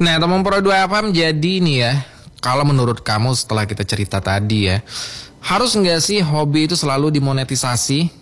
Nah, teman Pro 2 FM, jadi nih ya, kalau menurut kamu setelah kita cerita tadi ya, harus nggak sih hobi itu selalu dimonetisasi?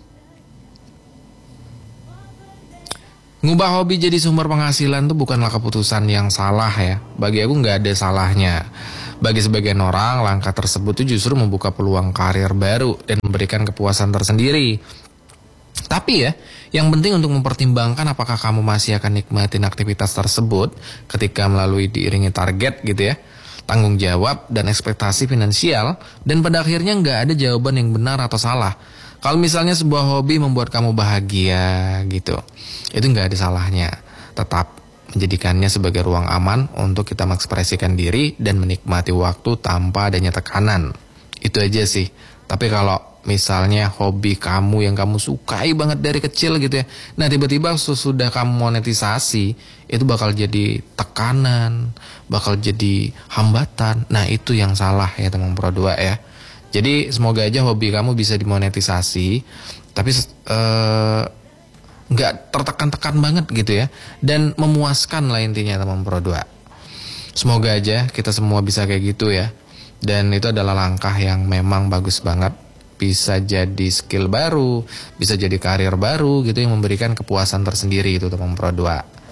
Ngubah hobi jadi sumber penghasilan tuh bukanlah keputusan yang salah ya. Bagi aku nggak ada salahnya. Bagi sebagian orang, langkah tersebut tuh justru membuka peluang karir baru dan memberikan kepuasan tersendiri. Tapi ya, yang penting untuk mempertimbangkan apakah kamu masih akan nikmatin aktivitas tersebut ketika melalui diiringi target gitu ya, tanggung jawab dan ekspektasi finansial, dan pada akhirnya nggak ada jawaban yang benar atau salah. Kalau misalnya sebuah hobi membuat kamu bahagia gitu, itu nggak ada salahnya. Tetap menjadikannya sebagai ruang aman untuk kita mengekspresikan diri dan menikmati waktu tanpa adanya tekanan. Itu aja sih. Tapi kalau misalnya hobi kamu yang kamu sukai banget dari kecil gitu ya, nah tiba-tiba sesudah kamu monetisasi, itu bakal jadi tekanan, bakal jadi hambatan. Nah itu yang salah ya teman Pro 2 ya. Jadi semoga aja hobi kamu bisa dimonetisasi, tapi nggak tertekan-tekan banget gitu ya, dan memuaskan lah intinya teman Pro 2. Semoga aja kita semua bisa kayak gitu ya. Dan itu adalah langkah yang memang bagus banget. Bisa jadi skill baru, bisa jadi karir baru gitu yang memberikan kepuasan tersendiri itu teman Pro 2.